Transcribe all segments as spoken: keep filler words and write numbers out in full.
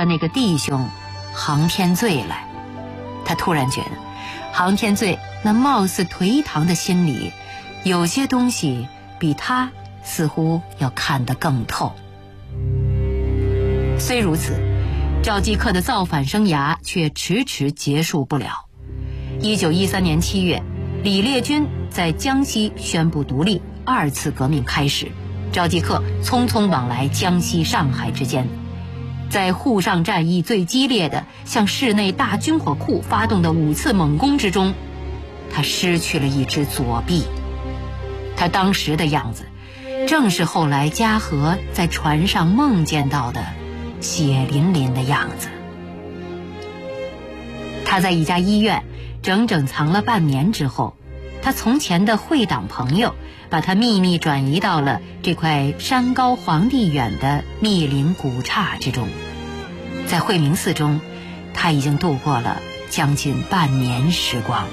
他那个弟兄杭天醉来。他突然觉得杭天醉那貌似颓唐的心里，有些东西比他似乎要看得更透。虽如此，赵继克的造反生涯却迟迟结束不了。一九一三年七月，李烈钧在江西宣布独立，二次革命开始。赵继克匆匆往来江西、上海之间，在沪上战役最激烈的向市内大军火库发动的五次猛攻之中，他失去了一只左臂。他当时的样子，正是后来嘉禾在船上梦见到的血淋淋的样子。他在一家医院整整藏了半年之后，他从前的会党朋友把他秘密转移到了这块山高皇帝远的密林古刹之中。在惠明寺中，他已经度过了将近半年时光。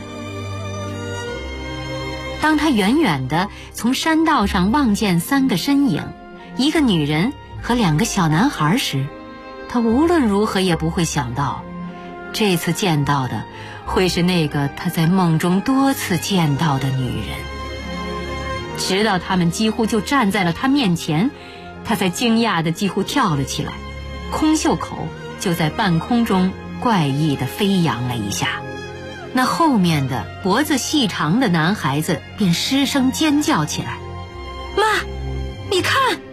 当他远远地从山道上望见三个身影，一个女人和两个小男孩时，他无论如何也不会想到，这次见到的会是那个他在梦中多次见到的女人。直到他们几乎就站在了他面前，他才惊讶地几乎跳了起来，空袖口就在半空中怪异地飞扬了一下。那后面的脖子细长的男孩子便失声尖叫起来：“妈，你看！”